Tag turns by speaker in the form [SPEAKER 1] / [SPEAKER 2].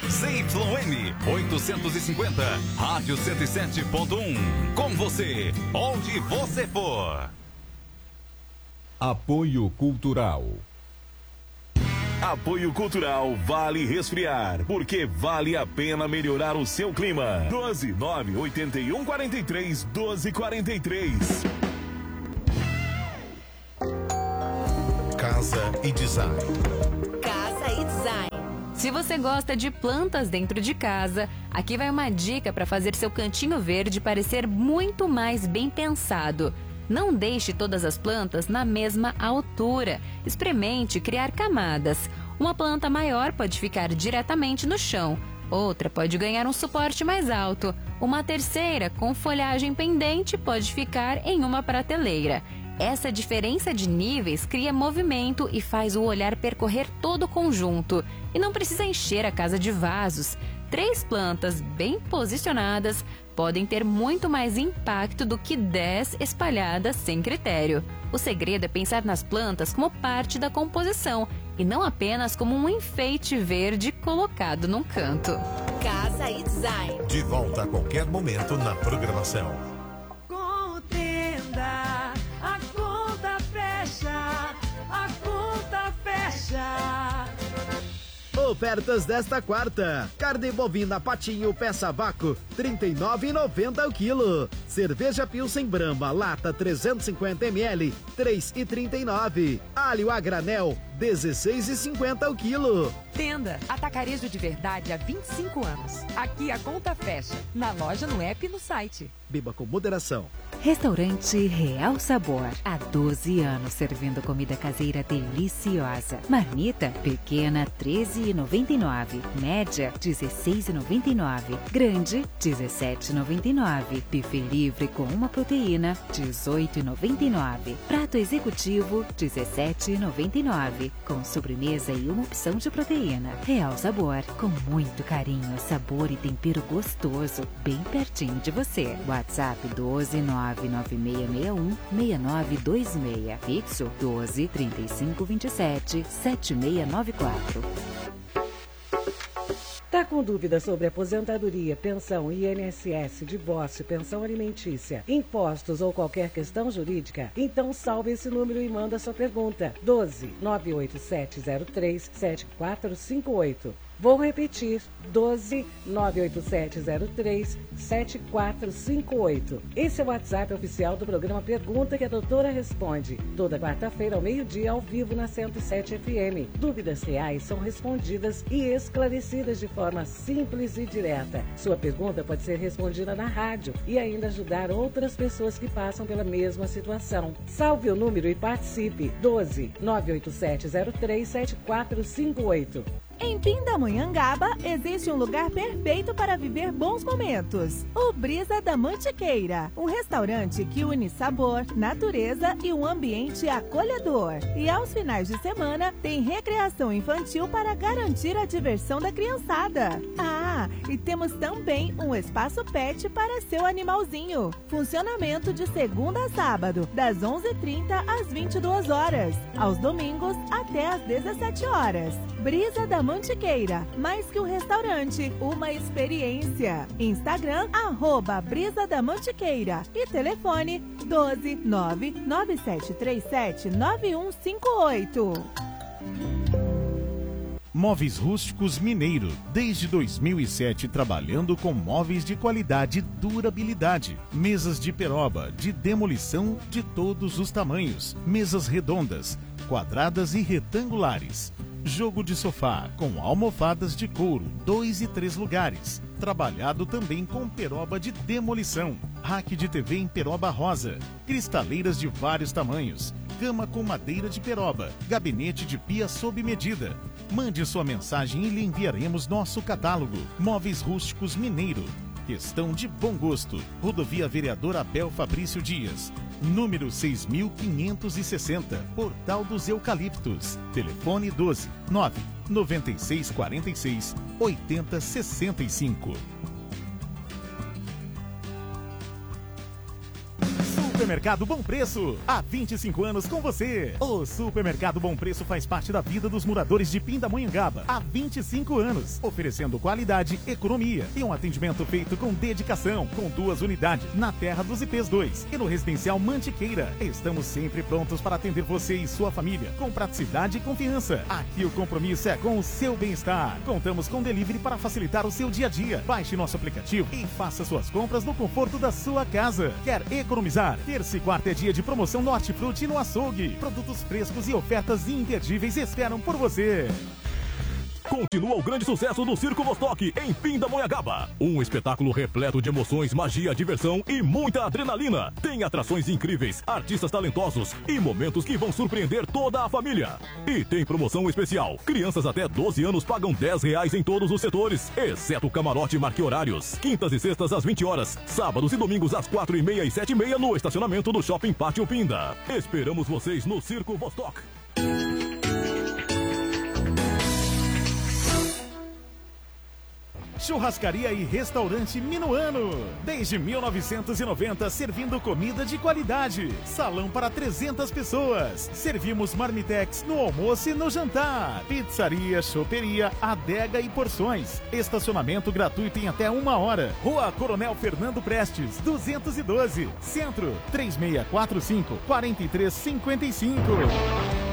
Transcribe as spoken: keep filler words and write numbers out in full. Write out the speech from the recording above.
[SPEAKER 1] Z Y M oitocentos e cinquenta, Rádio cento e sete ponto um. Com você, onde você for.
[SPEAKER 2] Apoio Cultural.
[SPEAKER 3] Apoio Cultural Vale Resfriar, porque vale a pena melhorar o seu clima. doze nove oito um quatro três doze quarenta e três.
[SPEAKER 4] Casa e Design.
[SPEAKER 5] Casa e Design. Se você gosta de plantas dentro de casa, aqui vai uma dica para fazer seu cantinho verde parecer muito mais bem pensado. Não deixe todas as plantas na mesma altura. Experimente criar camadas. Uma planta maior pode ficar diretamente no chão. Outra pode ganhar um suporte mais alto. Uma terceira, com folhagem pendente, pode ficar em uma prateleira. Essa diferença de níveis cria movimento e faz o olhar percorrer todo o conjunto. E não precisa encher a casa de vasos. Três plantas bem posicionadas podem ter muito mais impacto do que dez espalhadas sem critério. O segredo é pensar nas plantas como parte da composição e não apenas como um enfeite verde colocado num canto.
[SPEAKER 6] Casa e Design.
[SPEAKER 4] De volta a qualquer momento na programação.
[SPEAKER 7] Contenda, a conta fecha, a conta fecha.
[SPEAKER 8] Ofertas desta quarta: carne bovina Patinho peça vácuo trinta e nove reais e noventa centavos o quilo. Cerveja Pilsen Brahma lata trezentos e cinquenta mililitros três reais e trinta e nove centavos. Alho a granel dezesseis reais e cinquenta centavos o quilo.
[SPEAKER 9] Tenda Atacarejo de Verdade há vinte e cinco anos. Aqui a conta fecha. Na loja, no app e no site.
[SPEAKER 8] Beba com moderação.
[SPEAKER 10] Restaurante Real Sabor. Há doze anos servindo comida caseira deliciosa. Marmita pequena treze reais e noventa e nove centavos. Média dezesseis reais e noventa e nove centavos. Grande dezessete reais e noventa e nove centavos. Buffet livre com uma proteína dezoito reais e noventa e nove centavos. Prato executivo dezessete reais e noventa e nove centavos. Com sobremesa e uma opção de proteína. Real Sabor, com muito carinho, sabor e tempero gostoso, bem pertinho de você. WhatsApp doze nove nove seis seis um seis nove dois seis. Fixo doze trinta e cinco vinte e sete sete seis nove quatro.
[SPEAKER 11] Tá com dúvida sobre aposentadoria, pensão, I N S S, divórcio, pensão alimentícia, impostos ou qualquer questão jurídica? Então salve esse número e manda sua pergunta. doze nove oito sete zero três sete quatro cinco oito. Vou repetir, doze nove oito sete zero três sete quatro cinco oito. Esse é o WhatsApp oficial do programa Pergunta que a Doutora Responde. Toda quarta-feira ao meio-dia, ao vivo na cento e sete F M. Dúvidas reais são respondidas e esclarecidas de forma simples e direta. Sua pergunta pode ser respondida na rádio e ainda ajudar outras pessoas que passam pela mesma situação. Salve o número e participe. doze nove oito sete zero três sete quatro cinco oito.
[SPEAKER 12] Em Pindamonhangaba, existe um lugar perfeito para viver bons momentos. O Brisa da Mantiqueira, um restaurante que une sabor, natureza e um ambiente acolhedor. E aos finais de semana, tem recreação infantil para garantir a diversão da criançada. Ah, e temos também um espaço pet para seu animalzinho. Funcionamento de segunda a sábado, das onze e trinta às vinte e duas horas. Aos domingos, até às dezessete horas. Brisa da Mantiqueira, mais que um restaurante, uma experiência. Instagram, arroba Brisa da Mantiqueira e telefone doze nove nove sete três sete nove um cinco oito.
[SPEAKER 13] Móveis Rústicos Mineiro, desde dois mil e sete trabalhando com móveis de qualidade e durabilidade. Mesas de peroba, de demolição de todos os tamanhos. Mesas redondas, quadradas e retangulares. Jogo de sofá com almofadas de couro, dois e três lugares. Trabalhado também com peroba de demolição. Rack de T V em peroba rosa. Cristaleiras de vários tamanhos. Cama com madeira de peroba. Gabinete de pia sob medida. Mande sua mensagem e lhe enviaremos nosso catálogo. Móveis Rústicos Mineiro. Questão de bom gosto. Rodovia Vereador Abel Fabrício Dias. Número seis mil quinhentos e sessenta, Portal dos Eucaliptos. Telefone doze nove noventa e seis quarenta e seis oitenta sessenta e cinco. Supermercado Bom Preço, há vinte e cinco anos com você. O Supermercado Bom Preço faz parte da vida dos moradores de Pindamonhangaba há vinte e cinco anos, oferecendo qualidade, economia e um atendimento feito com dedicação, com duas unidades na Terra dos I Ps dois e no Residencial Mantiqueira. Estamos sempre prontos para atender você e sua família, com praticidade e confiança. Aqui o compromisso é com o seu bem-estar. Contamos com delivery para facilitar o seu dia a dia. Baixe nosso aplicativo e faça suas compras no conforto da sua casa. Quer economizar? Terça e quarta é dia de promoção no Hortifruti e no Açougue. Produtos frescos e ofertas imperdíveis esperam por você.
[SPEAKER 3] Continua o grande sucesso do Circo Vostok em Pindamonhangaba. Um espetáculo repleto de emoções, magia, diversão e muita adrenalina. Tem atrações incríveis, artistas talentosos e momentos que vão surpreender toda a família. E tem promoção especial. Crianças até doze anos pagam dez reais em todos os setores, exceto camarote marque horários. Quintas e sextas às vinte horas, sábados e domingos às quatro e meia e sete e meia no estacionamento do Shopping Pátio Pinda. Esperamos vocês no Circo Vostok.
[SPEAKER 13] Churrascaria e Restaurante Minuano. Desde mil novecentos e noventa, servindo comida de qualidade. Salão para trezentas pessoas. Servimos marmitex no almoço e no jantar. Pizzaria, choperia, adega e porções. Estacionamento gratuito em até uma hora. Rua Coronel Fernando Prestes, duzentos e doze. Centro, três seis quatro cinco, quatro três cinco cinco.